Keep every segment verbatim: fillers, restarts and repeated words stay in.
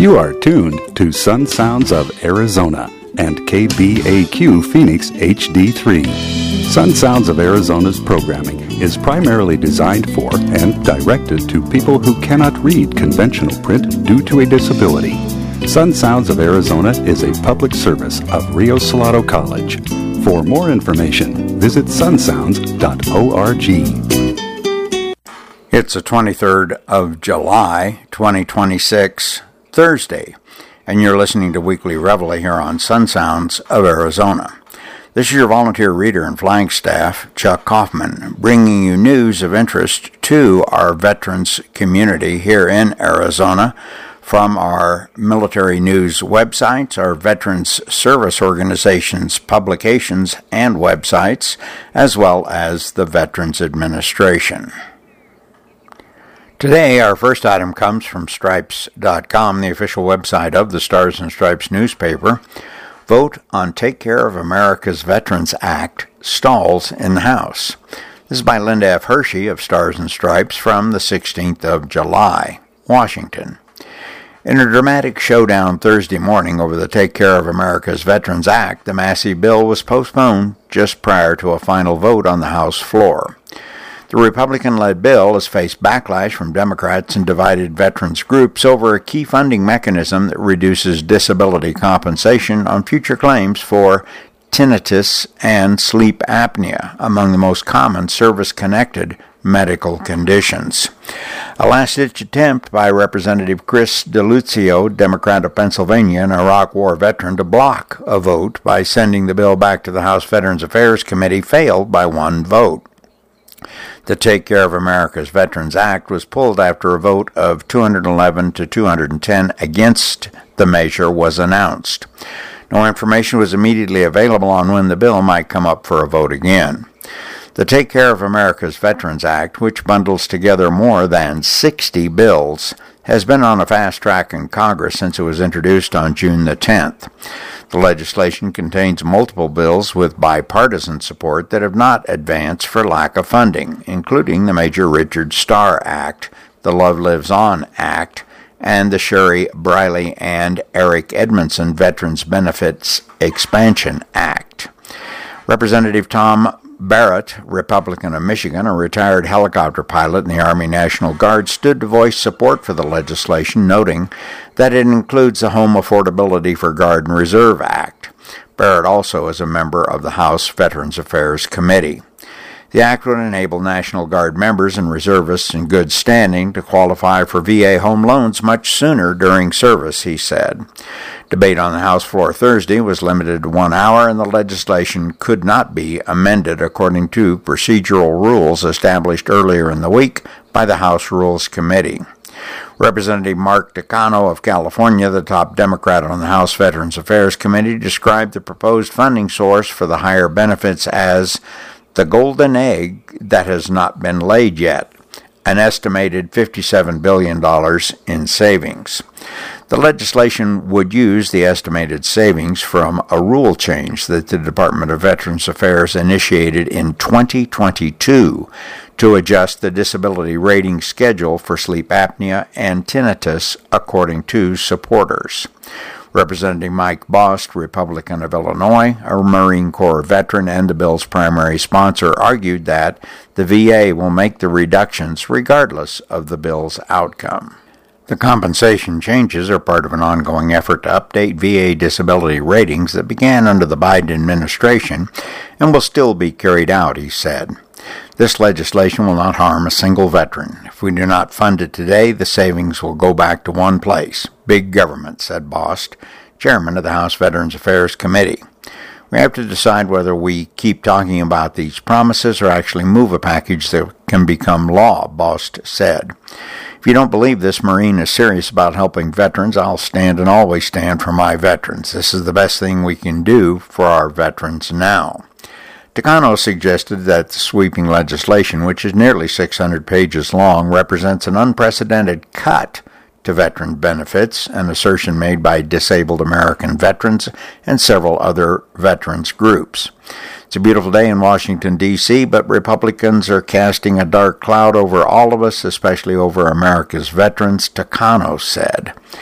You are tuned to Sun Sounds of Arizona and K B A Q Phoenix H D three. Sun Sounds of Arizona's programming is primarily designed for and directed to people who cannot read conventional print due to a disability. Sun Sounds of Arizona is a public service of Rio Salado College. For more information, visit sun sounds dot org. It's the twenty-third of July, twenty twenty-six, Thursday, and you're listening to Weekly Reveille here on Sun Sounds of Arizona. This is your volunteer reader and flying staff, Chuck Kaufman, bringing you news of interest to our veterans community here in Arizona from our military news websites, our veterans service organizations, publications, and websites, as well as the Veterans Administration. Today, our first item comes from Stripes dot com, the official website of the Stars and Stripes newspaper. Vote on Take Care of America's Veterans Act stalls in the House. This is by Linda F. Hershey of Stars and Stripes from the sixteenth of July, Washington. In a dramatic showdown Thursday morning over the Take Care of America's Veterans Act, the massive bill was postponed just prior to a final vote on the House floor. The Republican-led bill has faced backlash from Democrats and divided veterans groups over a key funding mechanism that reduces disability compensation on future claims for tinnitus and sleep apnea, among the most common service-connected medical conditions. A last-ditch attempt by Representative Chris DeLuzio, Democrat of Pennsylvania, an Iraq War veteran, to block a vote by sending the bill back to the House Veterans Affairs Committee failed by one vote. The Take Care of America's Veterans Act was pulled after a vote of two hundred eleven to two hundred ten against the measure was announced. No information was immediately available on when the bill might come up for a vote again. The Take Care of America's Veterans Act, which bundles together more than sixty bills, has been on a fast track in Congress since it was introduced on June the tenth. The legislation contains multiple bills with bipartisan support that have not advanced for lack of funding, including the Major Richard Starr Act, the Love Lives On Act, and the Sherry Briley and Eric Edmondson Veterans Benefits Expansion Act. Representative Tom Barrett, Republican of Michigan, a retired helicopter pilot in the Army National Guard, stood to voice support for the legislation, noting that it includes the Home Affordability for Guard and Reserve Act. Barrett also is a member of the House Veterans Affairs Committee. The act would enable National Guard members and reservists in good standing to qualify for V A home loans much sooner during service, he said. Debate on the House floor Thursday was limited to one hour, and the legislation could not be amended according to procedural rules established earlier in the week by the House Rules Committee. Representative Mark Takano of California, the top Democrat on the House Veterans Affairs Committee, described the proposed funding source for the higher benefits as the golden egg that has not been laid yet, an estimated fifty-seven billion dollars in savings. The legislation would use the estimated savings from a rule change that the Department of Veterans Affairs initiated in twenty twenty-two to adjust the disability rating schedule for sleep apnea and tinnitus, according to supporters. Representative Mike Bost, Republican of Illinois, a Marine Corps veteran and the bill's primary sponsor, argued that the V A will make the reductions regardless of the bill's outcome. The compensation changes are part of an ongoing effort to update V A disability ratings that began under the Biden administration and will still be carried out, he said. This legislation will not harm a single veteran. If we do not fund it today, the savings will go back to one place, big government, said Bost, chairman of the House Veterans Affairs Committee. We have to decide whether we keep talking about these promises or actually move a package that can become law, Bost said. If you don't believe this Marine is serious about helping veterans, I'll stand and always stand for my veterans. This is the best thing we can do for our veterans now. Takano suggested that the sweeping legislation, which is nearly six hundred pages long, represents an unprecedented cut to veteran benefits, an assertion made by disabled American veterans and several other veterans groups. It's a beautiful day in Washington, D C, but Republicans are casting a dark cloud over all of us, especially over America's veterans, Takano said.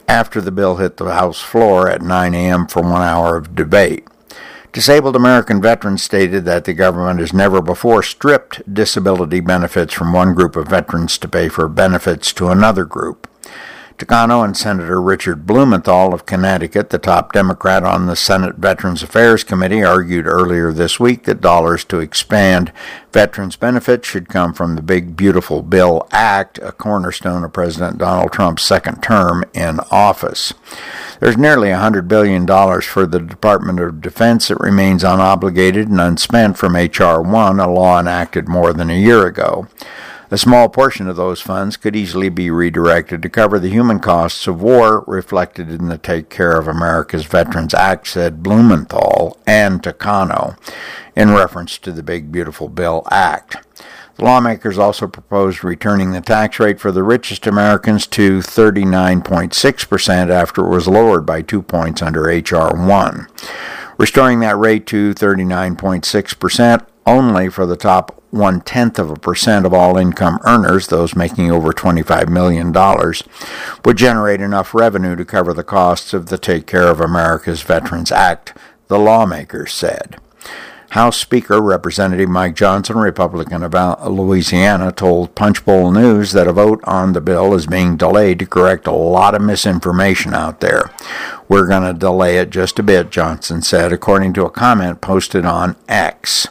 after the bill hit the House floor at nine a.m. for one hour of debate. Disabled American veterans stated that the government has never before stripped disability benefits from one group of veterans to pay for benefits to another group. Takano and Senator Richard Blumenthal of Connecticut, the top Democrat on the Senate Veterans Affairs Committee, argued earlier this week that dollars to expand veterans' benefits should come from the Big Beautiful Bill Act, a cornerstone of President Donald Trump's second term in office. There's nearly one hundred billion dollars for the Department of Defense that remains unobligated and unspent from H R one, a law enacted more than a year ago. A small portion of those funds could easily be redirected to cover the human costs of war reflected in the Take Care of America's Veterans Act, said Blumenthal and Takano, in reference to the Big Beautiful Bill Act. The lawmakers also proposed returning the tax rate for the richest Americans to thirty-nine point six percent after it was lowered by two points under H R one. Restoring that rate to thirty-nine point six percent only for the top one-tenth of a percent of all income earners, those making over twenty-five million dollars, would generate enough revenue to cover the costs of the Take Care of America's Veterans Act, the lawmakers said. House Speaker Representative Mike Johnson, Republican of Louisiana, told Punchbowl News that a vote on the bill is being delayed to correct a lot of misinformation out there. We're going to delay it just a bit, Johnson said, according to a comment posted on X.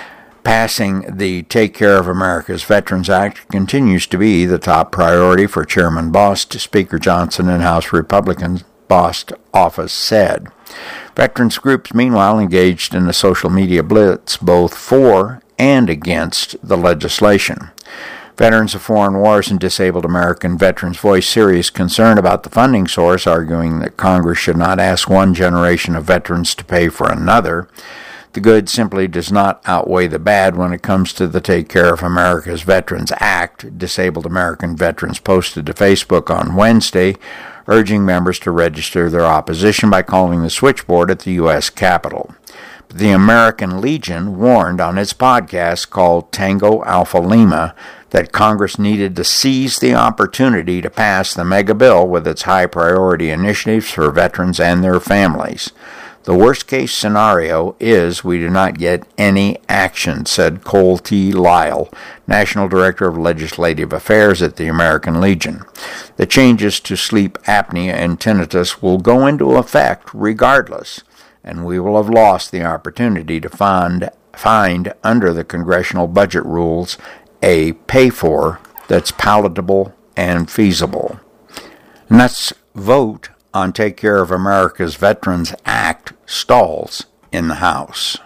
Passing the Take Care of America's Veterans Act continues to be the top priority for Chairman Bost, Speaker Johnson, and House Republican Bost office said. Veterans groups, meanwhile, engaged in a social media blitz both for and against the legislation. Veterans of foreign wars and disabled American veterans voiced serious concern about the funding source, arguing that Congress should not ask one generation of veterans to pay for another. The good simply does not outweigh the bad when it comes to the Take Care of America's Veterans Act, disabled American veterans posted to Facebook on Wednesday, urging members to register their opposition by calling the switchboard at the U S Capitol. But the American Legion warned on its podcast called Tango Alpha Lima that Congress needed to seize the opportunity to pass the mega bill with its high-priority initiatives for veterans and their families. The worst-case scenario is we do not get any action, said Cole T. Lyle, National Director of Legislative Affairs at the American Legion. The changes to sleep apnea and tinnitus will go into effect regardless, and we will have lost the opportunity to find, find under the congressional budget rules a pay-for that's palatable and feasible. And that's vote on Take Care of America's Veterans Act stalls in the House.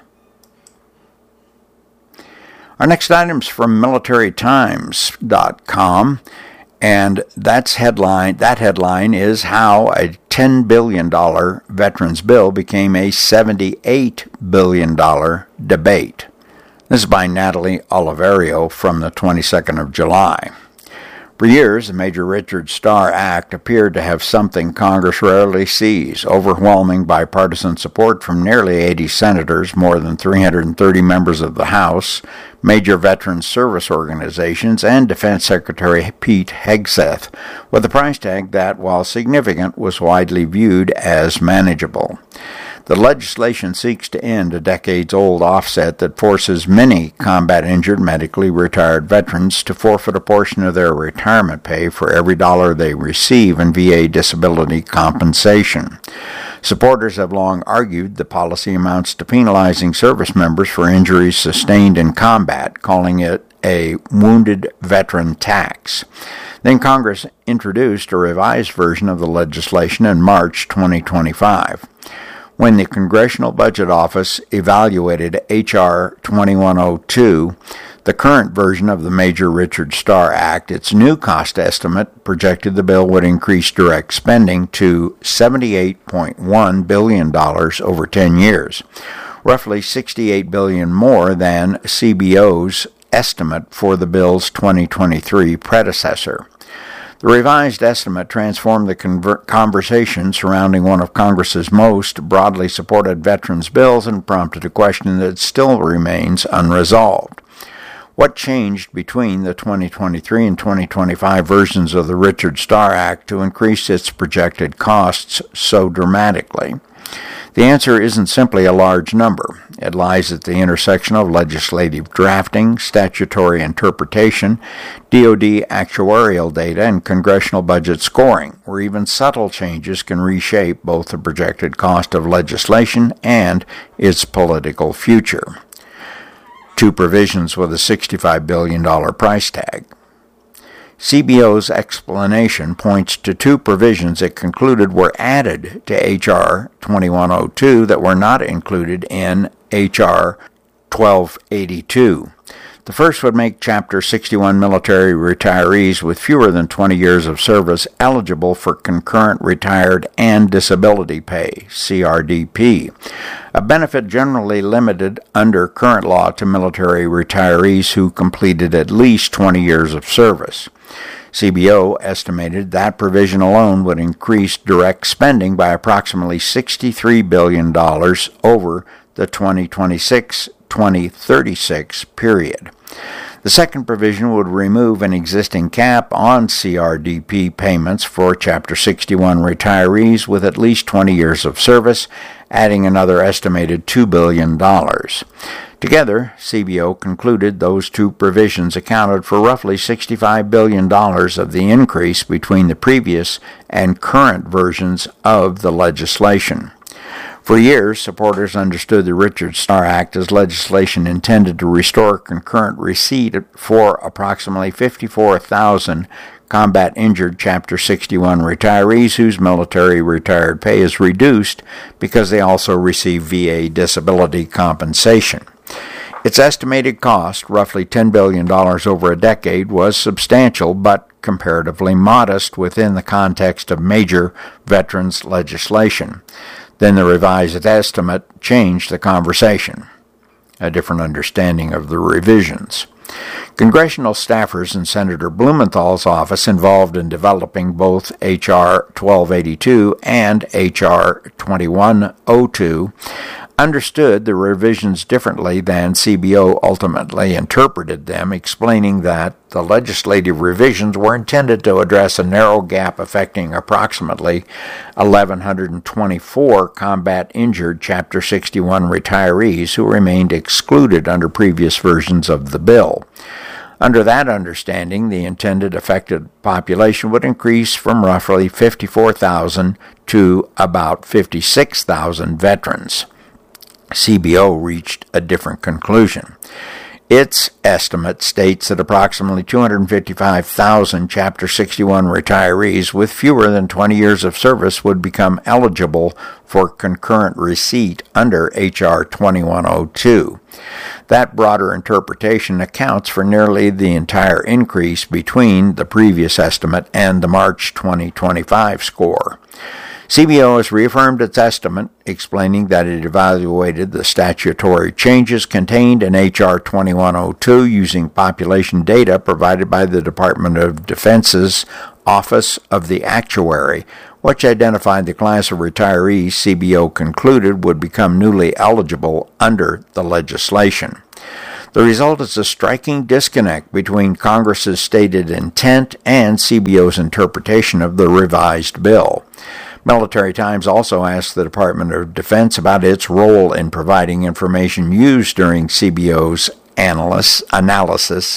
Our next item is from military times dot com, and that's headline. That headline is how a ten billion dollars veterans bill became a seventy-eight billion dollars debate. This is by Natalie Oliverio from the twenty-second of July. For years, the Major Richard Starr Act appeared to have something Congress rarely sees, overwhelming bipartisan support from nearly eighty senators, more than three hundred thirty members of the House, major veterans service organizations, and Defense Secretary Pete Hegseth, with a price tag that, while significant, was widely viewed as manageable. The legislation seeks to end a decades-old offset that forces many combat-injured, medically retired veterans to forfeit a portion of their retirement pay for every dollar they receive in V A disability compensation. Supporters have long argued the policy amounts to penalizing service members for injuries sustained in combat, calling it a wounded veteran tax. Then Congress introduced a revised version of the legislation in March twenty twenty-five. When the Congressional Budget Office evaluated H R twenty-one oh two, the current version of the Major Richard Starr Act, its new cost estimate projected the bill would increase direct spending to seventy-eight point one billion dollars over ten years, roughly sixty-eight billion dollars more than C B O's estimate for the bill's twenty twenty-three predecessor. The revised estimate transformed the conver- conversation surrounding one of Congress's most broadly supported veterans bills and prompted a question that still remains unresolved. What changed between the twenty twenty-three and twenty twenty-five versions of the Richard Starr Act to increase its projected costs so dramatically? The answer isn't simply a large number. It lies at the intersection of legislative drafting, statutory interpretation, D O D actuarial data, and congressional budget scoring, where even subtle changes can reshape both the projected cost of legislation and its political future. Two provisions with a sixty-five billion dollars price tag. C B O's explanation points to two provisions it concluded were added to H R twenty-one oh two that were not included in H R twelve eighty-two. The first would make Chapter sixty-one military retirees with fewer than twenty years of service eligible for concurrent retired and disability pay, C R D P, a benefit generally limited under current law to military retirees who completed at least twenty years of service. C B O estimated that provision alone would increase direct spending by approximately sixty-three billion dollars over the twenty twenty-six to twenty thirty-six period. The second provision would remove an existing cap on C R D P payments for Chapter sixty-one retirees with at least twenty years of service, adding another estimated two billion dollars. Together, C B O concluded those two provisions accounted for roughly sixty-five billion dollars of the increase between the previous and current versions of the legislation. For years, supporters understood the Richard Starr Act as legislation intended to restore concurrent receipt for approximately fifty-four thousand combat-injured Chapter sixty-one retirees whose military retired pay is reduced because they also receive V A disability compensation. Its estimated cost, roughly ten billion dollars over a decade, was substantial but comparatively modest within the context of major veterans legislation. Then the revised estimate changed the conversation. A different understanding of the revisions. Congressional staffers in Senator Blumenthal's office involved in developing both H R twelve eighty-two and H R twenty-one oh two understood the revisions differently than C B O ultimately interpreted them, explaining that the legislative revisions were intended to address a narrow gap affecting approximately eleven twenty-four combat-injured Chapter sixty-one retirees who remained excluded under previous versions of the bill. Under that understanding, the intended affected population would increase from roughly fifty-four thousand to about fifty-six thousand veterans. C B O reached a different conclusion. Its estimate states that approximately two hundred fifty-five thousand Chapter sixty-one retirees with fewer than twenty years of service would become eligible for concurrent receipt under H R twenty-one oh two. That broader interpretation accounts for nearly the entire increase between the previous estimate and the March twenty twenty-five score. C B O has reaffirmed its estimate, explaining that it evaluated the statutory changes contained in H R twenty-one oh two using population data provided by the Department of Defense's Office of the Actuary, which identified the class of retirees C B O concluded would become newly eligible under the legislation. The result is a striking disconnect between Congress's stated intent and C B O's interpretation of the revised bill. Military Times also asked the Department of Defense about its role in providing information used during C B O's analysis. analysis.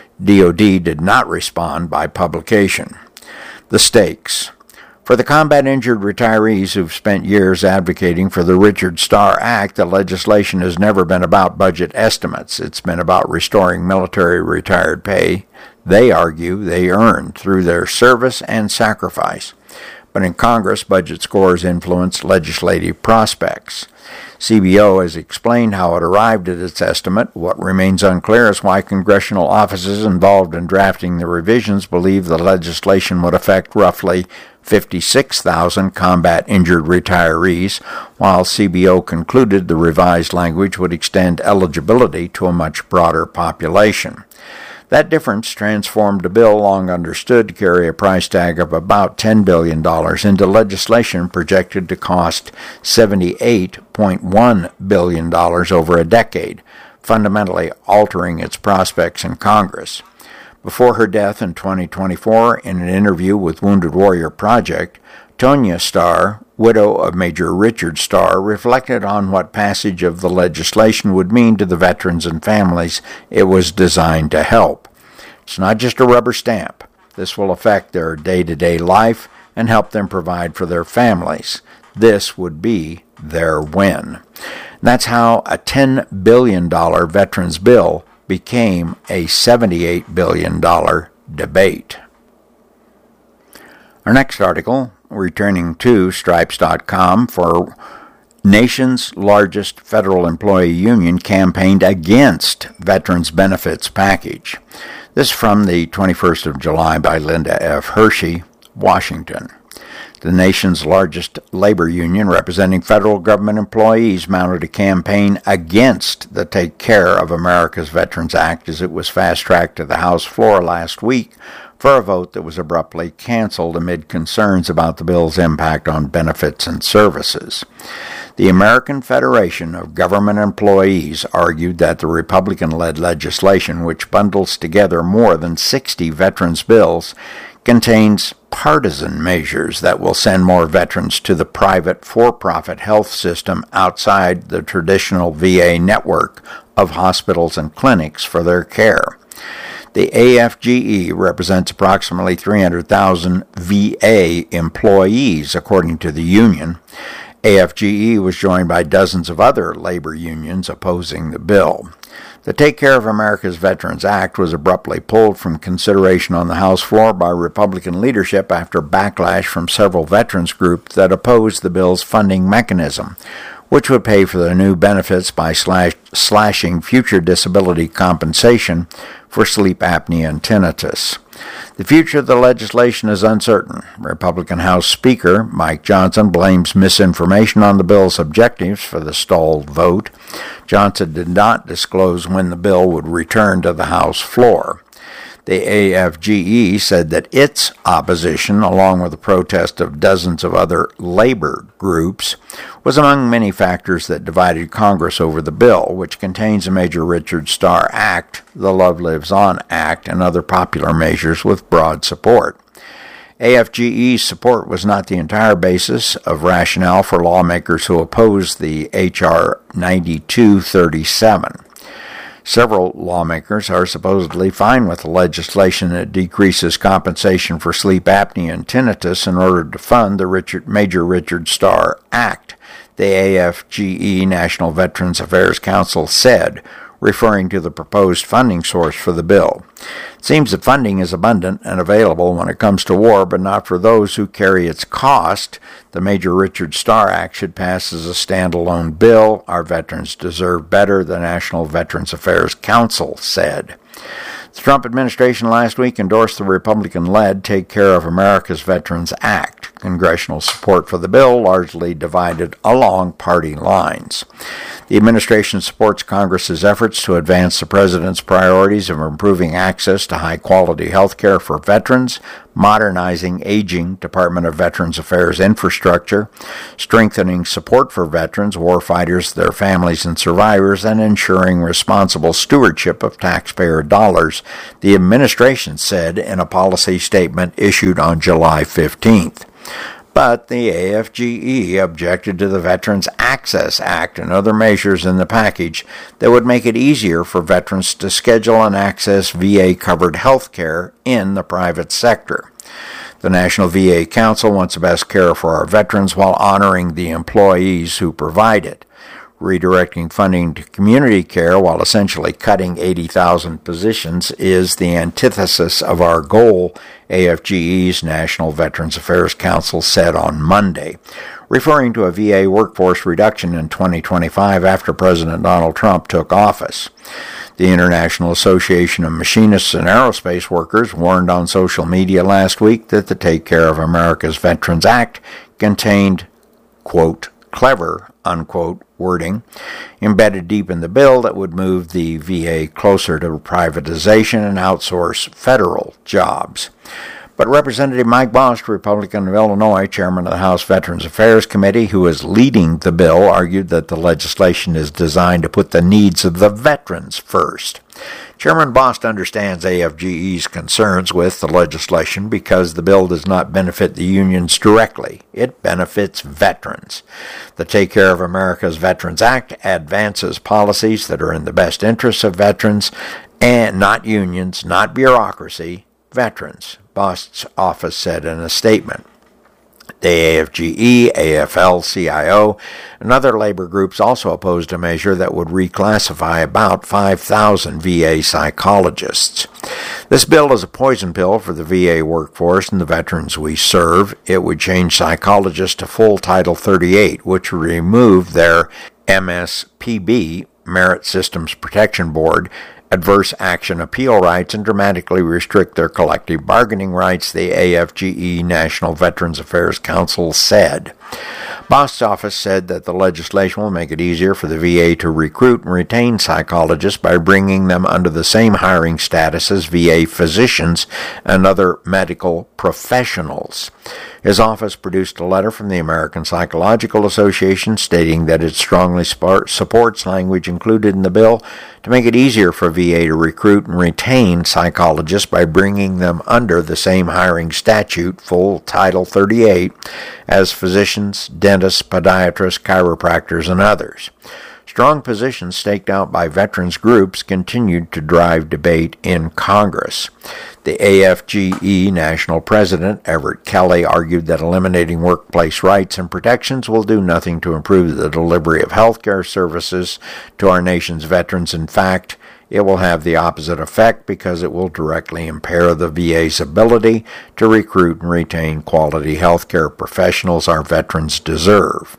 D O D did not respond by publication. The stakes. For the combat-injured retirees who've spent years advocating for the Richard Starr Act, the legislation has never been about budget estimates. It's been about restoring military retired pay they argue they earned through their service and sacrifice. But in Congress, budget scores influence legislative prospects. C B O has explained how it arrived at its estimate. What remains unclear is why congressional offices involved in drafting the revisions believe the legislation would affect roughly fifty-six thousand combat-injured retirees, while C B O concluded the revised language would extend eligibility to a much broader population. That difference transformed a bill long understood to carry a price tag of about ten billion dollars into legislation projected to cost seventy-eight point one billion dollars over a decade, fundamentally altering its prospects in Congress. Before her death in twenty twenty-four, in an interview with Wounded Warrior Project, Tonya Starr, widow of Major Richard Starr, reflected on what passage of the legislation would mean to the veterans and families it was designed to help. It's not just a rubber stamp. This will affect their day-to-day life and help them provide for their families. This would be their win. That's how a ten billion dollars veterans bill became a seventy-eight billion dollars debate. Our next article, returning to Stripes dot com, for nation's largest federal employee union campaigned against Veterans Benefits Package. This is from the twenty-first of July by Linda F. Hershey, Washington. The nation's largest labor union representing federal government employees mounted a campaign against the Take Care of America's Veterans Act as it was fast-tracked to the House floor last week for a vote that was abruptly canceled amid concerns about the bill's impact on benefits and services. The American Federation of Government Employees argued that the Republican-led legislation, which bundles together more than sixty veterans' bills, contains partisan measures that will send more veterans to the private for-profit health system outside the traditional V A network of hospitals and clinics for their care. The A F G E represents approximately three hundred thousand V A employees, according to the union. A F G E was joined by dozens of other labor unions opposing the bill. The Take Care of America's Veterans Act was abruptly pulled from consideration on the House floor by Republican leadership after backlash from several veterans groups that opposed the bill's funding mechanism, which would pay for the new benefits by slash, slashing future disability compensation for sleep apnea and tinnitus. The future of the legislation is uncertain. Republican House Speaker Mike Johnson blames misinformation on the bill's objectives for the stalled vote. Johnson did not disclose when the bill would return to the House floor. The A F G E said that its opposition, along with the protest of dozens of other labor groups, was among many factors that divided Congress over the bill, which contains a Major Richard Starr Act, the Love Lives On Act, and other popular measures with broad support. A F G E's support was not the entire basis of rationale for lawmakers who opposed the H R ninety-two thirty-seven. Several lawmakers are supposedly fine with the legislation that decreases compensation for sleep apnea and tinnitus in order to fund the Richard, Major Richard Starr Act, the A F G E National Veterans Affairs Council said, referring to the proposed funding source for the bill. It seems that funding is abundant and available when it comes to war, but not for those who carry its cost. The Major Richard Starr Act should pass as a standalone bill. Our veterans deserve better, the National Veterans Affairs Council said. The Trump administration last week endorsed the Republican-led Take Care of America's Veterans Act. Congressional support for the bill largely divided along party lines. The administration supports Congress's efforts to advance the president's priorities of improving access to high-quality health care for veterans, modernizing aging Department of Veterans Affairs infrastructure, strengthening support for veterans, warfighters, their families, and survivors, and ensuring responsible stewardship of taxpayer dollars, the administration said in a policy statement issued on July fifteenth. But the A F G E objected to the Veterans Access Act and other measures in the package that would make it easier for veterans to schedule and access V A-covered health care in the private sector. The National V A Council wants the best care for our veterans while honoring the employees who provide it. Redirecting funding to community care while essentially cutting eighty thousand positions is the antithesis of our goal, A F G E's National Veterans Affairs Council said on Monday, referring to a V A workforce reduction in twenty twenty-five after President Donald Trump took office. The International Association of Machinists and Aerospace Workers warned on social media last week that the Take Care of America's Veterans Act contained, quote, clever, unquote, wording embedded deep in the bill that would move the V A closer to privatization and outsource federal jobs. But Representative Mike Bost, Republican of Illinois, chairman of the House Veterans Affairs Committee, who is leading the bill, argued that the legislation is designed to put the needs of the veterans first. Chairman Bost understands A F G E's concerns with the legislation because the bill does not benefit the unions directly. It benefits veterans. The Take Care of America's Veterans Act advances policies that are in the best interests of veterans, and not unions, not bureaucracy, veterans, Bost's office said in a statement. The A F G E, A F L C I O, and other labor groups also opposed a measure that would reclassify about five thousand V A psychologists. This bill is a poison pill for the V A workforce and the veterans we serve. It would change psychologists to full Title thirty-eight, which would remove their M S P B, Merit Systems Protection Board, adverse action appeal rights, and dramatically restrict their collective bargaining rights, the A F G E National Veterans Affairs Council said. Bost's office said that the legislation will make it easier for the V A to recruit and retain psychologists by bringing them under the same hiring status as V A physicians and other medical professionals. His office produced a letter from the American Psychological Association stating that it strongly supports language included in the bill to make it easier for V A to recruit and retain psychologists by bringing them under the same hiring statute, full Title thirty-eight, as physicians, dentists, podiatrists, chiropractors, and others. Strong positions staked out by veterans groups continued to drive debate in Congress. The A F G E national president, Everett Kelly, argued that eliminating workplace rights and protections will do nothing to improve the delivery of health care services to our nation's veterans. In fact, it will have the opposite effect because it will directly impair the V A's ability to recruit and retain quality health care professionals our veterans deserve.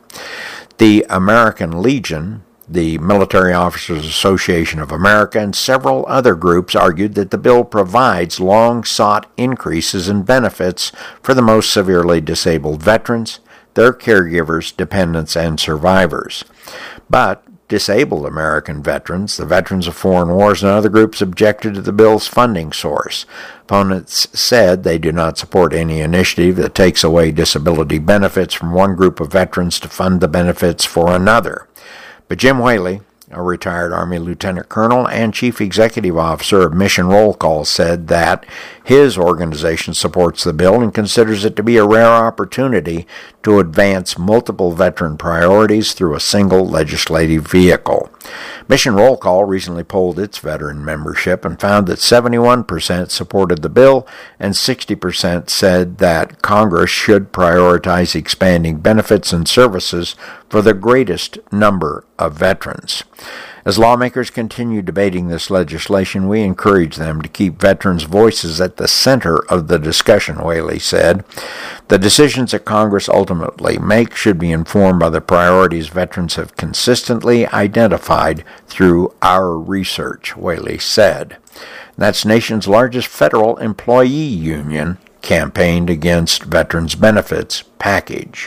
The American Legion, the Military Officers Association of America, and several other groups argued that the bill provides long-sought increases in benefits for the most severely disabled veterans, their caregivers, dependents, and survivors. But disabled American veterans, the Veterans of Foreign Wars, and other groups objected to the bill's funding source. Opponents said they do not support any initiative that takes away disability benefits from one group of veterans to fund the benefits for another. But Jim Whaley, a retired Army Lieutenant Colonel and Chief Executive Officer of Mission Roll Call, said that his organization supports the bill and considers it to be a rare opportunity to advance multiple veteran priorities through a single legislative vehicle. Mission Roll Call recently polled its veteran membership and found that seventy-one percent supported the bill and sixty percent said that Congress should prioritize expanding benefits and services for the greatest number of veterans. As lawmakers continue debating this legislation, we encourage them to keep veterans' voices at the center of the discussion, Whaley said. The decisions that Congress ultimately makes should be informed by the priorities veterans have consistently identified through our research, Whaley said. That's nation's largest federal employee union campaigned against veterans' benefits package.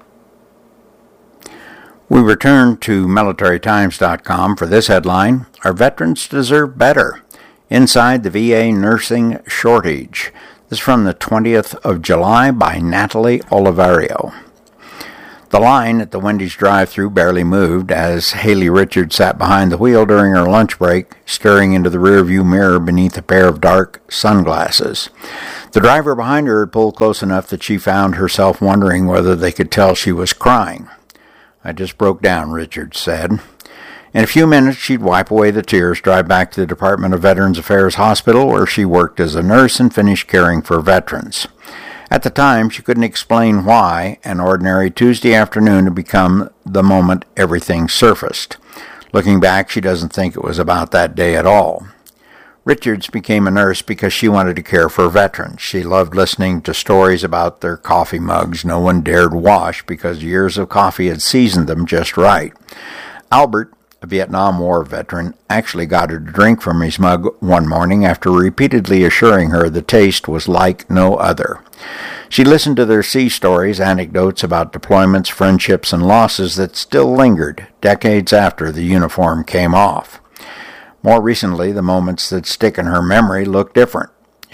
We return to military times dot com for this headline: Our veterans deserve better. Inside the V A nursing shortage. This is from the twentieth of July by Natalie Oliverio. The line at the Wendy's drive-thru barely moved as Haley Richards sat behind the wheel during her lunch break, staring into the rearview mirror beneath a pair of dark sunglasses. The driver behind her had pulled close enough that she found herself wondering whether they could tell she was crying. I just broke down, Richards said. In a few minutes, she'd wipe away the tears, drive back to the Department of Veterans Affairs Hospital, where she worked as a nurse and finished caring for veterans. At the time, she couldn't explain why an ordinary Tuesday afternoon had become the moment everything surfaced. Looking back, she doesn't think it was about that day at all. Richards became a nurse because she wanted to care for veterans. She loved listening to stories about their coffee mugs no one dared wash because years of coffee had seasoned them just right. Albert, a Vietnam War veteran, actually got her to drink from his mug one morning after repeatedly assuring her the taste was like no other. She listened to their sea stories, anecdotes about deployments, friendships, and losses that still lingered decades after the uniform came off. More recently, the moments that stick in her memory look different.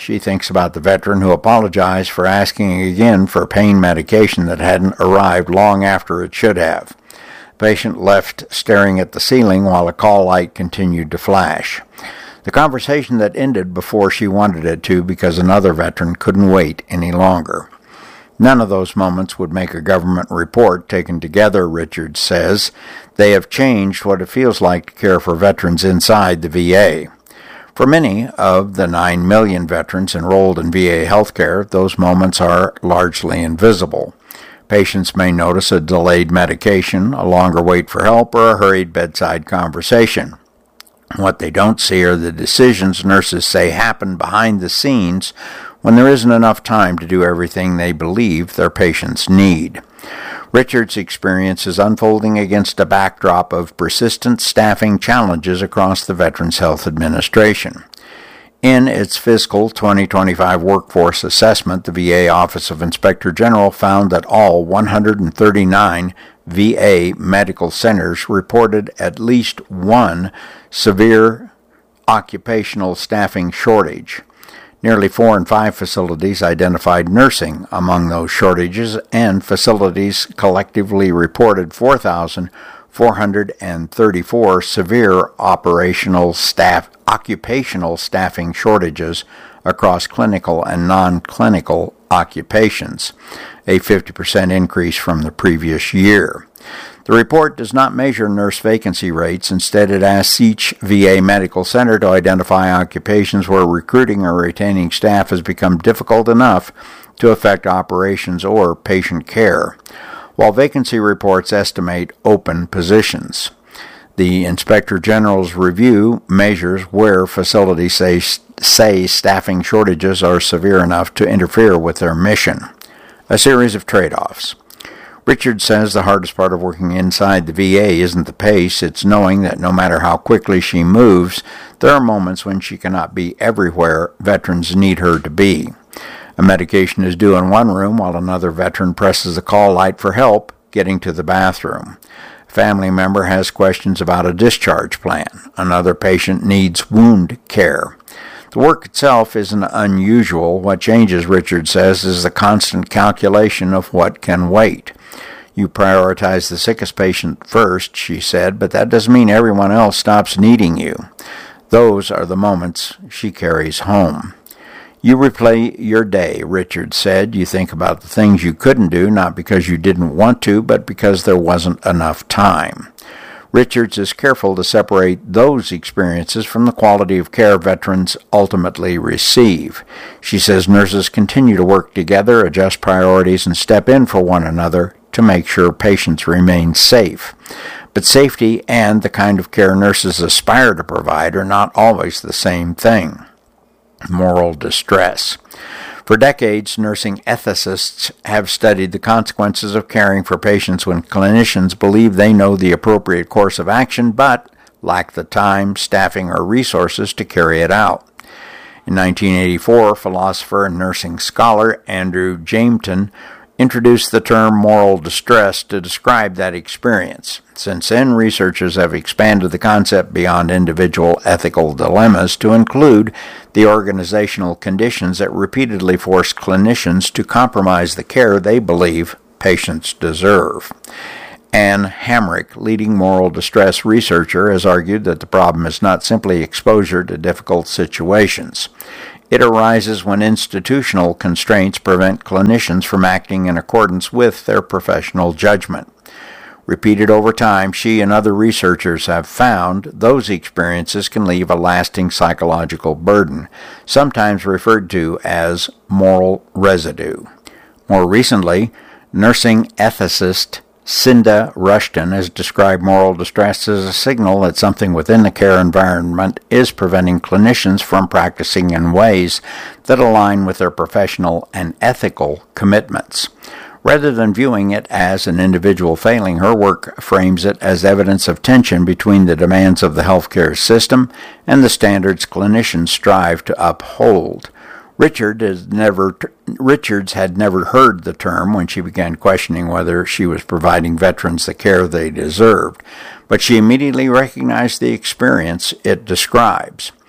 She thinks about the veteran who apologized for asking again for pain medication that hadn't arrived long after it should have. The patient left staring at the ceiling while a call light continued to flash. The conversation that ended before she wanted it to because another veteran couldn't wait any longer. None of those moments would make a government report taken together, Richards says. They have changed what it feels like to care for veterans inside the V A. For many of the nine million veterans enrolled in V A healthcare, those moments are largely invisible. Patients may notice a delayed medication, a longer wait for help, or a hurried bedside conversation. What they don't see are the decisions nurses say happen behind the scenes when there isn't enough time to do everything they believe their patients need. Richard's experience is unfolding against a backdrop of persistent staffing challenges across the Veterans Health Administration. In its fiscal twenty twenty-five workforce assessment, the V A Office of Inspector General found that all one hundred thirty-nine V A medical centers reported at least one severe occupational staffing shortage. Nearly four in five facilities identified nursing among those shortages, and facilities collectively reported four thousand four hundred thirty-four severe operational staff occupational staffing shortages across clinical and non-clinical occupations, a fifty percent increase from the previous year. The report does not measure nurse vacancy rates. Instead, it asks each V A medical center to identify occupations where recruiting or retaining staff has become difficult enough to affect operations or patient care, while vacancy reports estimate open positions. The Inspector General's review measures where facilities say, say staffing shortages are severe enough to interfere with their mission. A series of trade-offs. Richard says the hardest part of working inside the V A isn't the pace, it's knowing that no matter how quickly she moves, there are moments when she cannot be everywhere veterans need her to be. A medication is due in one room while another veteran presses the call light for help getting to the bathroom. A family member has questions about a discharge plan. Another patient needs wound care. The work itself isn't unusual. What changes, Richard says, is the constant calculation of what can wait. You prioritize the sickest patient first, she said, but that doesn't mean everyone else stops needing you. Those are the moments she carries home. You replay your day, Richard said. You think about the things you couldn't do, not because you didn't want to, but because there wasn't enough time. Richards is careful to separate those experiences from the quality of care veterans ultimately receive. She says nurses continue to work together, adjust priorities, and step in for one another to make sure patients remain safe. But safety and the kind of care nurses aspire to provide are not always the same thing. Moral distress. For decades, nursing ethicists have studied the consequences of caring for patients when clinicians believe they know the appropriate course of action but lack the time, staffing, or resources to carry it out. In nineteen eighty-four, philosopher and nursing scholar Andrew Jameton introduced the term moral distress to describe that experience. Since then, researchers have expanded the concept beyond individual ethical dilemmas to include the organizational conditions that repeatedly force clinicians to compromise the care they believe patients deserve. Anne Hamrick, leading moral distress researcher, has argued that the problem is not simply exposure to difficult situations. It arises when institutional constraints prevent clinicians from acting in accordance with their professional judgment. Repeated over time, she and other researchers have found those experiences can leave a lasting psychological burden, sometimes referred to as moral residue. More recently, nursing ethicist Cinda Rushton has described moral distress as a signal that something within the care environment is preventing clinicians from practicing in ways that align with their professional and ethical commitments. Rather than viewing it as an individual failing, her work frames it as evidence of tension between the demands of the healthcare system and the standards clinicians strive to uphold. Richard has never, Richards had never heard the term when she began questioning whether she was providing veterans the care they deserved, but she immediately recognized the experience it describes.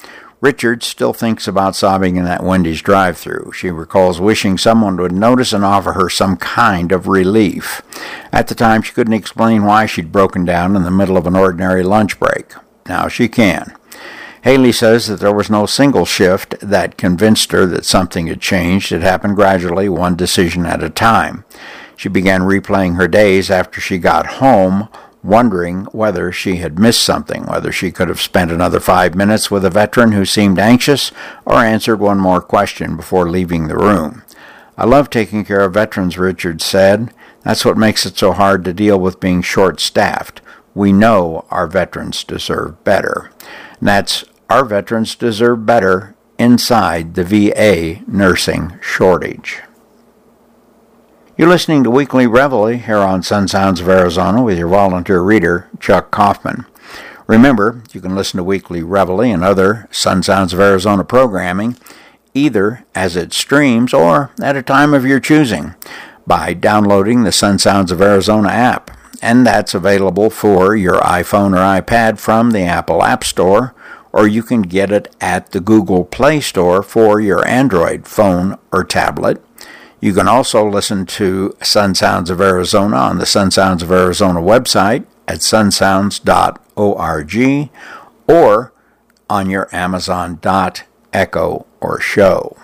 Richard still thinks about sobbing in that Wendy's drive-thru. She recalls wishing someone would notice and offer her some kind of relief. At the time, she couldn't explain why she'd broken down in the middle of an ordinary lunch break. Now she can. Haley says that there was no single shift that convinced her that something had changed. It happened gradually, one decision at a time. She began replaying her days after she got home, wondering whether she had missed something, whether she could have spent another five minutes with a veteran who seemed anxious or answered one more question before leaving the room. I love taking care of veterans, Richard said. That's what makes it so hard to deal with being short-staffed. We know our veterans deserve better. And that's Our Veterans Deserve Better inside the V A nursing shortage. You're listening to Weekly Reveille here on Sun Sounds of Arizona with your volunteer reader, Chuck Kaufman. Remember, you can listen to Weekly Reveille and other Sun Sounds of Arizona programming either as it streams or at a time of your choosing by downloading the Sun Sounds of Arizona app. And that's available for your iPhone or iPad from the Apple App Store, or you can get it at the Google Play Store for your Android phone or tablet. You can also listen to Sun Sounds of Arizona on the Sun Sounds of Arizona website at sun sounds dot org or on your Amazon dot Echo or show.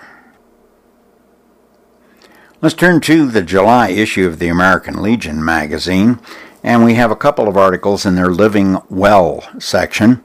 Let's turn to the July issue of the American Legion magazine, and we have a couple of articles in their Living Well section.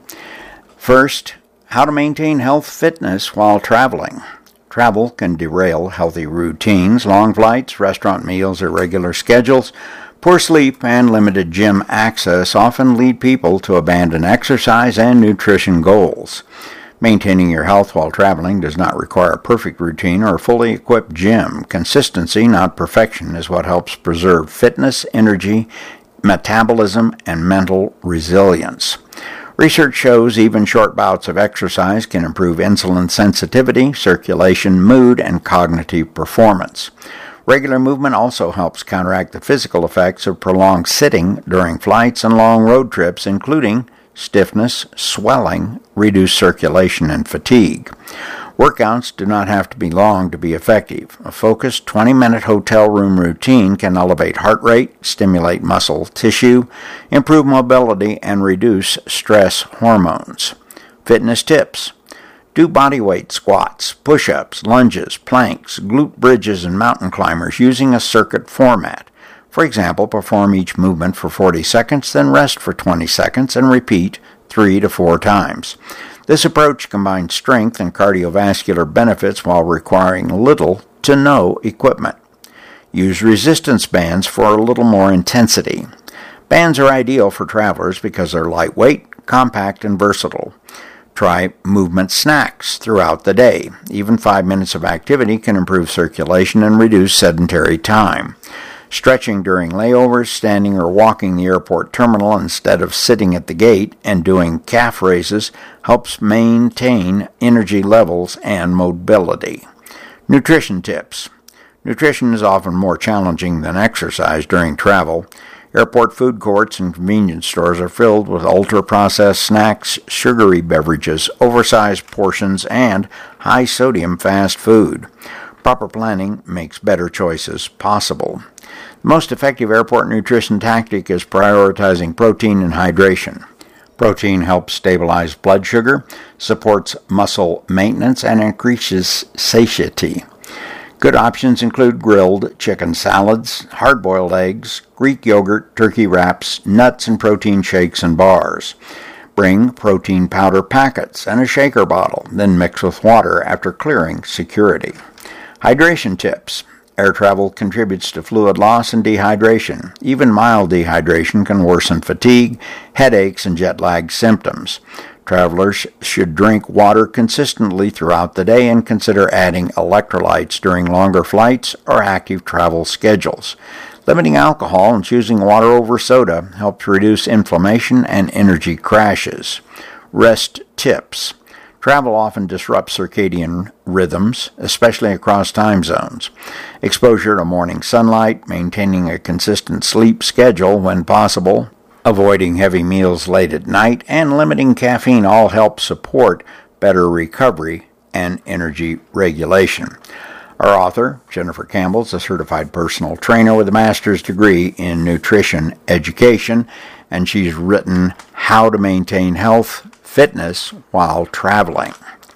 First, how to maintain health fitness while traveling. Travel can derail healthy routines. Long flights, restaurant meals, irregular schedules, poor sleep, and limited gym access often lead people to abandon exercise and nutrition goals. Maintaining your health while traveling does not require a perfect routine or a fully equipped gym. Consistency, not perfection, is what helps preserve fitness, energy, metabolism, and mental resilience. Research shows even short bouts of exercise can improve insulin sensitivity, circulation, mood, and cognitive performance. Regular movement also helps counteract the physical effects of prolonged sitting during flights and long road trips, including stiffness, swelling, reduced circulation, and fatigue. Workouts do not have to be long to be effective. A focused twenty-minute hotel room routine can elevate heart rate, stimulate muscle tissue, improve mobility, and reduce stress hormones. Fitness tips. Do bodyweight squats, push-ups, lunges, planks, glute bridges, and mountain climbers using a circuit format. For example, perform each movement for forty seconds, then rest for twenty seconds, and repeat three to four times. This approach combines strength and cardiovascular benefits while requiring little to no equipment. Use resistance bands for a little more intensity. Bands are ideal for travelers because they're lightweight, compact, and versatile. Try movement snacks throughout the day. Even five minutes of activity can improve circulation and reduce sedentary time. Stretching during layovers, standing or walking the airport terminal instead of sitting at the gate, and doing calf raises helps maintain energy levels and mobility. Nutrition tips. Nutrition is often more challenging than exercise during travel. Airport food courts and convenience stores are filled with ultra-processed snacks, sugary beverages, oversized portions, and high-sodium fast food. Proper planning makes better choices possible. The most effective airport nutrition tactic is prioritizing protein and hydration. Protein helps stabilize blood sugar, supports muscle maintenance, and increases satiety. Good options include grilled chicken salads, hard-boiled eggs, Greek yogurt, turkey wraps, nuts, and protein shakes and bars. Bring protein powder packets and a shaker bottle, then mix with water after clearing security. Hydration tips. Air travel contributes to fluid loss and dehydration. Even mild dehydration can worsen fatigue, headaches, and jet lag symptoms. Travelers should drink water consistently throughout the day and consider adding electrolytes during longer flights or active travel schedules. Limiting alcohol and choosing water over soda helps reduce inflammation and energy crashes. Rest tips. Travel often disrupts circadian rhythms, especially across time zones. Exposure to morning sunlight, maintaining a consistent sleep schedule when possible, avoiding heavy meals late at night, and limiting caffeine all help support better recovery, and energy regulation. Our author, Jennifer Campbell, is a certified personal trainer with a master's degree in nutrition education, and she's written How to Maintain Health, Fitness While Traveling.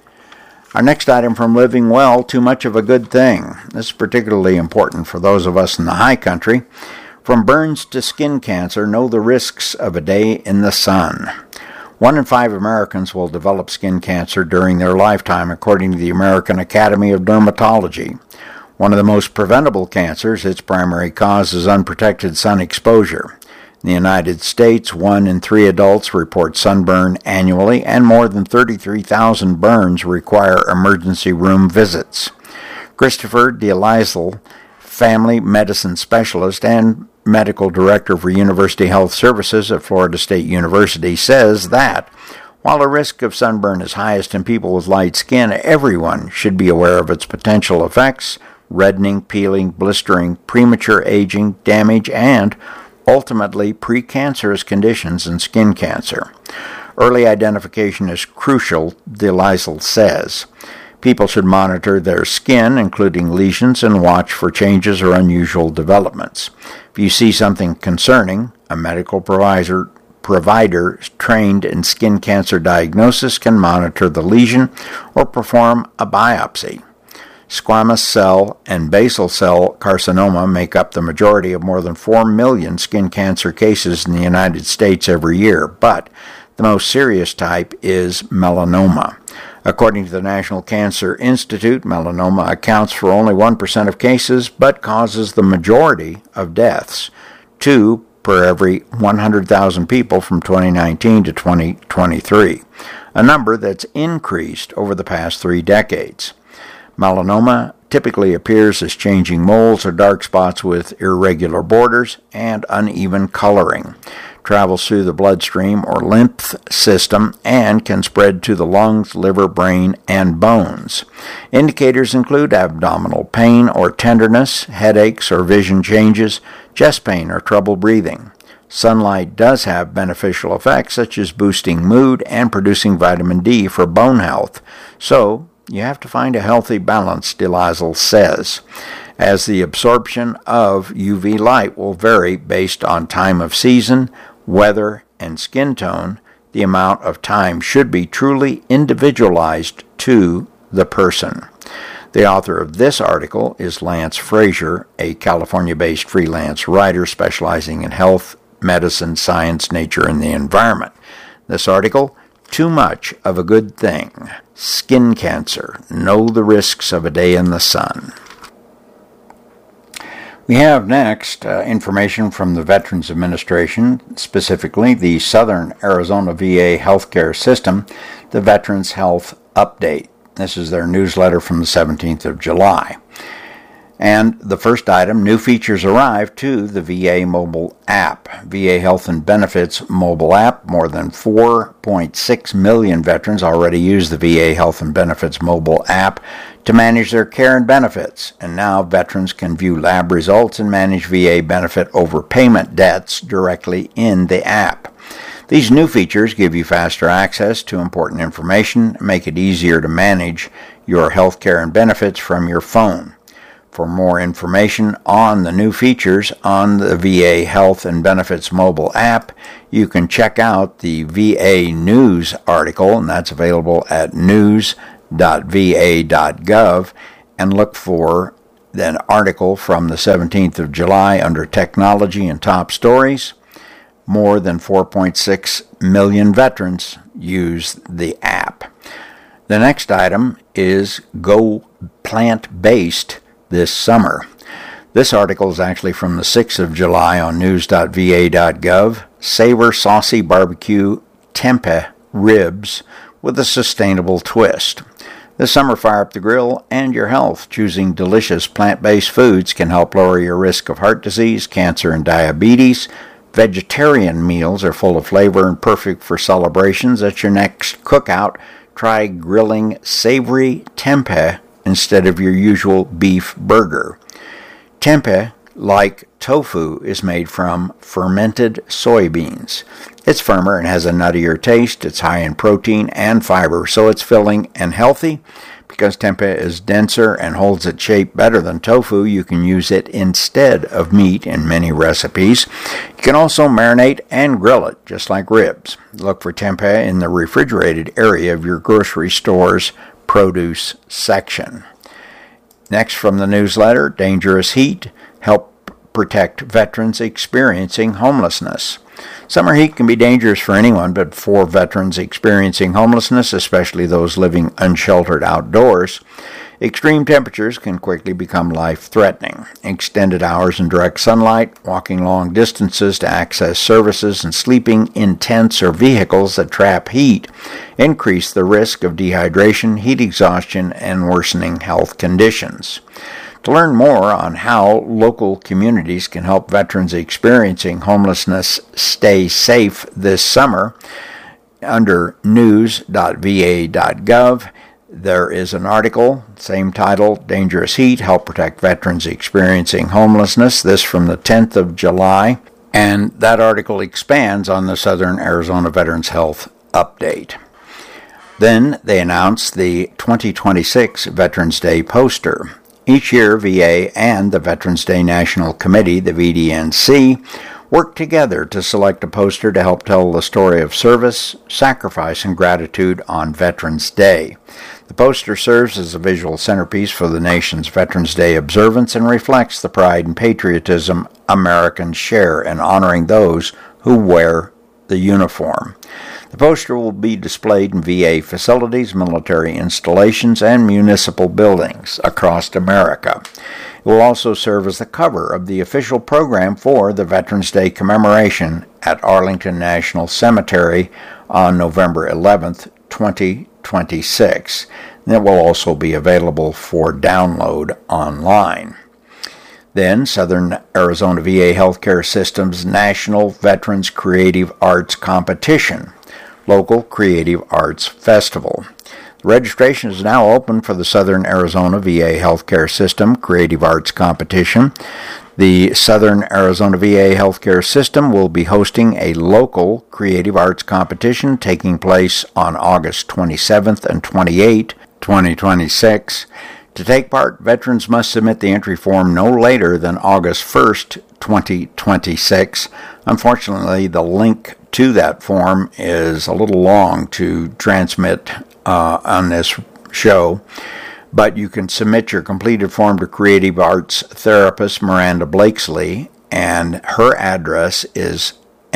Our next item from Living Well, Too Much of a Good Thing. This is particularly important for those of us in the high country. From burns to skin cancer, know the risks of a day in the sun. One in five Americans will develop skin cancer during their lifetime, according to the American Academy of Dermatology. One of the most preventable cancers, its primary cause is unprotected sun exposure. In the United States, one in three adults report sunburn annually, and more than thirty-three thousand burns require emergency room visits. Christopher DeLisle, family medicine specialist and medical director for University Health Services at Florida State University, says that while the risk of sunburn is highest in people with light skin, everyone should be aware of its potential effects: reddening, peeling, blistering, premature aging, damage, and ultimately precancerous conditions and skin cancer. Early identification is crucial, DeLisle says. People should monitor their skin, including lesions, and watch for changes or unusual developments. If you see something concerning, a medical provider, provider trained in skin cancer diagnosis can monitor the lesion or perform a biopsy. Squamous cell and basal cell carcinoma make up the majority of more than four million skin cancer cases in the United States every year, but the most serious type is melanoma. According to the National Cancer Institute, melanoma accounts for only one percent of cases, but causes the majority of deaths, two per every one hundred thousand people from twenty nineteen to twenty twenty-three, a number that's increased over the past three decades. Melanoma typically appears as changing moles or dark spots with irregular borders and uneven coloring. Travels through the bloodstream or lymph system and can spread to the lungs, liver, brain, and bones. Indicators include abdominal pain or tenderness, headaches or vision changes, chest pain or trouble breathing. Sunlight does have beneficial effects such as boosting mood and producing vitamin D for bone health, so you have to find a healthy balance, DeLisle says, as the absorption of U V light will vary based on time of season, weather, and skin tone. The amount of time should be truly individualized to the person. The author of this article is Lance Frazier, a California-based freelance writer specializing in health, medicine, science, nature, and the environment. This article, Too Much of a Good Thing. Skin cancer. Know the risks of a day in the sun. We have next uh, information from the Veterans Administration, specifically the Southern Arizona V A healthcare system, the Veterans Health Update. This is their newsletter from the seventeenth of July. And the first item, new features arrive to the V A mobile app. V A Health and Benefits mobile app. More than four point six million veterans already use the V A Health and Benefits mobile app to manage their care and benefits. And now veterans can view lab results and manage V A benefit overpayment debts directly in the app. These new features give you faster access to important information and make it easier to manage your health care and benefits from your phone. For more information on the new features on the V A Health and Benefits mobile app, you can check out the V A News article, and that's available at news dot v a dot gov, and look for an article from the seventeenth of July under Technology and Top Stories. More than four point six million veterans use the app. The next item is Go Plant-Based this summer. This article is actually from the sixth of July on news dot v a dot gov. Savor saucy barbecue tempeh ribs with a sustainable twist. This summer, fire up the grill and your health. Choosing delicious plant-based foods can help lower your risk of heart disease, cancer, and diabetes. Vegetarian meals are full of flavor and perfect for celebrations. At your next cookout, try grilling savory tempeh instead of your usual beef burger. Tempeh like tofu, is made from fermented soybeans. It's firmer and has a nuttier taste. It's high in protein and fiber, so it's filling and healthy. Because tempeh is denser and holds its shape better than tofu, you can use it instead of meat in many recipes. You can also marinate and grill it, just like ribs. Look for tempeh in the refrigerated area of your grocery store's produce section. Next from the newsletter, Dangerous Heat, help protect veterans experiencing homelessness. Summer heat can be dangerous for anyone, but for veterans experiencing homelessness, especially those living unsheltered outdoors, extreme temperatures can quickly become life-threatening. Extended hours in direct sunlight, walking long distances to access services, and sleeping in tents or vehicles that trap heat increase the risk of dehydration, heat exhaustion, and worsening health conditions. To learn more on how local communities can help veterans experiencing homelessness stay safe this summer, under news dot v a dot gov, there is an article, same title, Dangerous Heat, Help Protect Veterans Experiencing Homelessness, this from the tenth of July, and that article expands on the Southern Arizona Veterans Health Update. Then they announced the twenty twenty-six Veterans Day poster. Each year, V A and the Veterans Day National Committee, the V D N C, work together to select a poster to help tell the story of service, sacrifice, and gratitude on Veterans Day. The poster serves as a visual centerpiece for the nation's Veterans Day observance and reflects the pride and patriotism Americans share in honoring those who wear the uniform. The poster will be displayed in V A facilities, military installations, and municipal buildings across America. It will also serve as the cover of the official program for the Veterans Day commemoration at Arlington National Cemetery on November eleventh, twenty twenty-six. And it will also be available for download online. Then, Southern Arizona V A Healthcare System's National Veterans Creative Arts Competition, Local Creative Arts Festival. The registration is now open for the Southern Arizona V A Healthcare System Creative Arts Competition. The Southern Arizona V A Healthcare System will be hosting a local creative arts competition taking place on August twenty-seventh and twenty-eighth, twenty twenty-six. To take part, veterans must submit the entry form no later than August first, twenty twenty-six. Unfortunately, the link to that form is a little long to transmit uh, on this show, but you can submit your completed form to creative arts therapist Miranda Blakesley, and her address is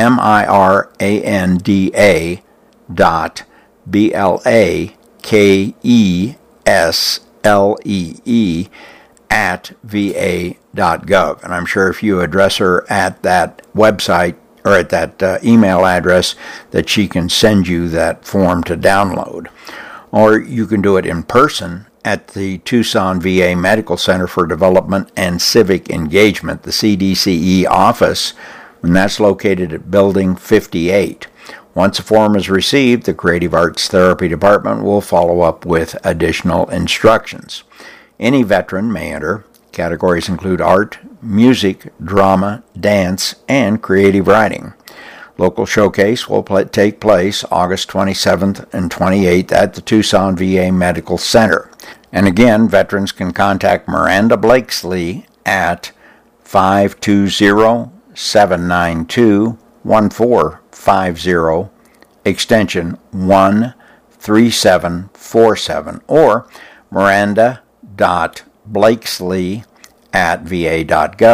miranda dot b l a k e s L E E at v a dot gov. And I'm sure if you address her at that website or at that uh, email address, that she can send you that form to download. Or you can do it in person at the Tucson V A Medical Center for Development and Civic Engagement, the C D C E office, and that's located at Building fifty-eight. Once a form is received, the Creative Arts Therapy Department will follow up with additional instructions. Any veteran may enter. Categories include art, music, drama, dance, and creative writing. Local showcase will play, take place August twenty-seventh and twenty-eighth at the Tucson V A Medical Center. And again, veterans can contact Miranda Blakesley at five two zero, seven nine two, one four five zero, extension one three seven four seven, or miranda dot blakesley at v a dot gov.